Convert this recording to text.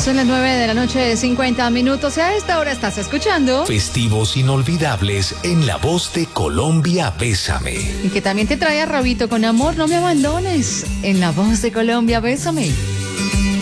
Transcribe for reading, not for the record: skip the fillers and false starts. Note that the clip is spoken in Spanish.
Son las 9:50 y a esta hora estás escuchando Festivos inolvidables en la voz de Colombia, Bésame. y que también te trae a Rabito con Amor, no me abandones en la voz de Colombia, Bésame.